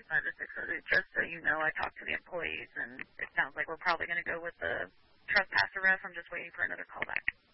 55 to 600. Just so you know, I talked to the employees, and it sounds like we're probably going to go with the trespass arrest. I'm just waiting for another call back.